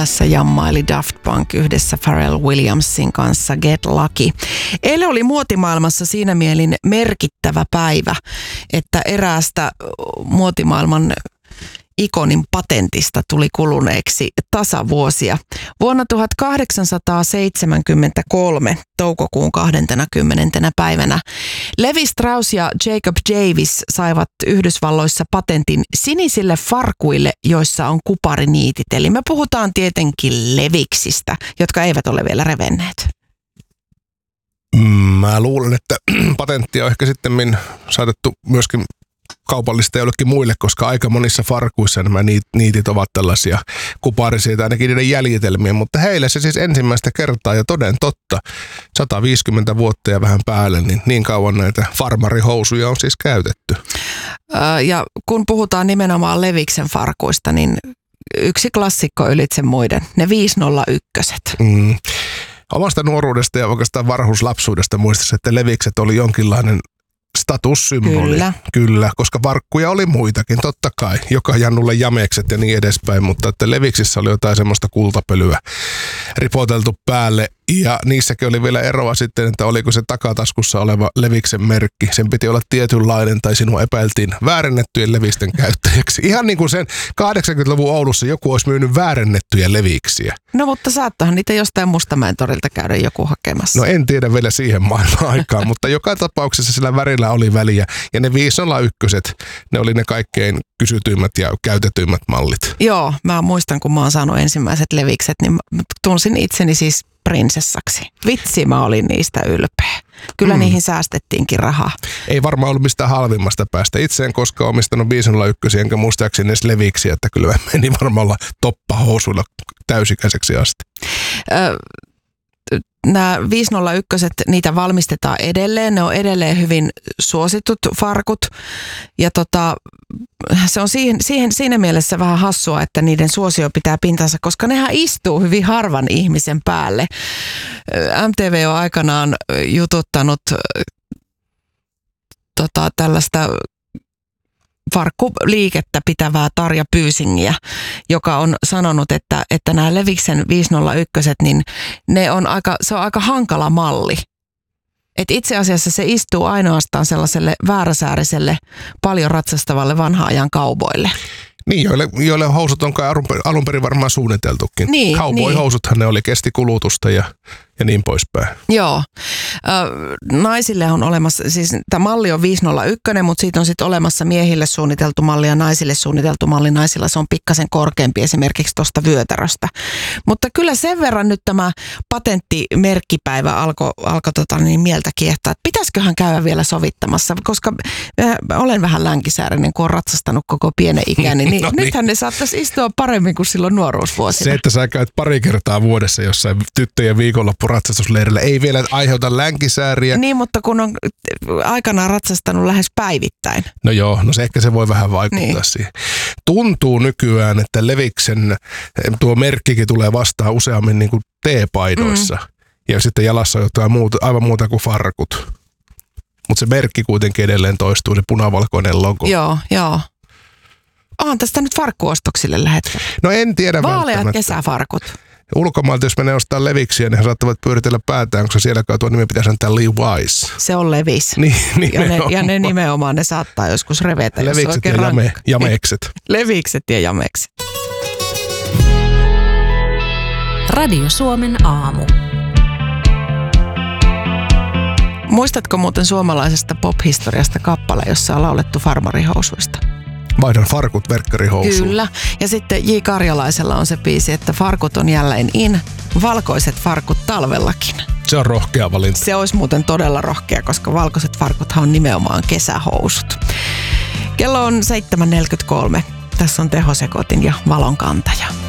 Tässä jammaili Daft Punk yhdessä Pharrell Williamsin kanssa Get Lucky. Eilen oli muotimaailmassa siinä mielin merkittävä päivä, että eräästä muotimaailman ikonin patentista tuli kuluneeksi tasavuosia. Vuonna 1873 toukokuun 20. päivänä Levi Strauss ja Jacob Jarvis saivat Yhdysvalloissa patentin sinisille farkuille, joissa on kupariniitit. Eli me puhutaan tietenkin leviksistä, jotka eivät ole vielä revenneet. Mä luulen, että patenttia on ehkä sitten saatettu myöskin kaupallista jollekin muille, koska aika monissa farkuissa nämä niitit ovat tällaisia kuparisia tai ainakin niiden jäljitelmiä, mutta heille se siis ensimmäistä kertaa ja toden totta 150 vuotta ja vähän päälle, niin kauan näitä farmarihousuja on siis käytetty. Ja kun puhutaan nimenomaan Leviksen farkuista, niin yksi klassikko ylitse muiden, ne 501. Omasta nuoruudesta ja oikeastaan varhuuslapsuudesta muistaisin, että Levikset oli jonkinlainen statussymboli. Kyllä, koska farkkuja oli muitakin, totta kai. Joka jannulle jamekset ja niin edespäin, mutta että Leviksissä oli jotain semmoista kultapölyä ripoteltu päälle. Ja niissäkin oli vielä eroa sitten, että oliko se takataskussa oleva Leviksen merkki. Sen piti olla tietynlainen tai sinua epäiltiin väärennettyjen levisten käyttäjäksi. Ihan niin kuin sen 80-luvun Oulussa joku olisi myynyt väärennettyjä leviksiä. No mutta saattahan niitä jostain Mustamäen torilta käydä joku hakemassa. No en tiedä vielä siihen maailman aikaan, mutta joka tapauksessa sillä värillä oli väliä. Ja ne 501, ne oli ne kaikkein kysytyimmät ja käytetyimmät mallit. Joo, mä muistan kun mä oon saanut ensimmäiset levikset, niin tunsin itseni siis prinsessaksi. Vitsi, mä olin niistä ylpeä. Kyllä niihin säästettiinkin rahaa. Ei varmaan ollut mistään halvimmasta päästä. Itse en koskaan omistanut 501, enkä muistaakseni edes leviksiä, että kyllä meni varmaan olla toppahousuilla täysikäiseksi asti. Nämä 501, niitä valmistetaan edelleen. Ne on edelleen hyvin suositut farkut. Ja se on siinä mielessä vähän hassua, että niiden suosio pitää pintansa, koska nehän istuu hyvin harvan ihmisen päälle. MTV on aikanaan jututtanut tällaista farkkuliikettä pitävää Tarja Pyysingiä, joka on sanonut, että nämä Leviksen 501, niin se on aika hankala malli. Et itse asiassa se istuu ainoastaan sellaiselle vääräsääriselle, paljon ratsastavalle vanhan ajan kauboille. Niin, joille housut on alun perin varmaan suunniteltukin. Niin, Cowboy-housuthan ne oli, kesti kulutusta ja niin poispäin. Joo. Naisille on olemassa, siis tämä malli on 501, mutta siitä on sitten olemassa miehille suunniteltu malli ja naisille suunniteltu malli. Naisilla se on pikkasen korkeampi esimerkiksi tuosta vyötäröstä. Mutta kyllä sen verran nyt tämä patenttimerkkipäivä alkoi mieltä kiehtoa, että pitäisiköhän käydä vielä sovittamassa, koska olen vähän länkisäärinen, kun olen ratsastanut koko pienen ikäni, niin nythän ne saattaisi istua paremmin kuin silloin nuoruusvuosina. Se, että sä käyt pari kertaa vuodessa jossain tyttöjen viikonloppuratsastusleirillä, ei vielä aiheuta länkisääriä. Niin, mutta kun on aikanaan ratsastanut lähes päivittäin. No joo, se voi vähän vaikuttaa siihen. Tuntuu nykyään, että Leviksen tuo merkkikin tulee vastaan useammin niin kuin teepaidoissa. Ja sitten jalassa on jotain aivan muuta kuin farkut. Mutta se merkki kuitenkin edelleen toistuu, se punavalkoinen logo. Joo. Onhan tästä nyt farkkuostoksille lähettävä. No en tiedä vaaleat kesäfarkut. Ulkomailta, jos menee ostaa Leviksiä, niin he saattavat pyöritellä päätään, koska siellä tuo nimi pitäisi antaa Levi's. Se on Levis. Ja ne nimenomaan, ne saattaa joskus revetä. Levikset ja jamekset. Levikset ja jamekset. Radio Suomen aamu. Muistatko muuten suomalaisesta pop-historiasta kappale, jossa on laulettu farmarihousuista? Vaihdan farkut verkkarihousuun. Kyllä. Ja sitten J. Karjalaisella on se biisi, että farkut on jälleen valkoiset farkut talvellakin. Se on rohkea valinta. Se olisi muuten todella rohkea, koska valkoiset farkuthan on nimenomaan kesähousut. Kello on 7.43. Tässä on Teho Sekotin ja Valonkantaja.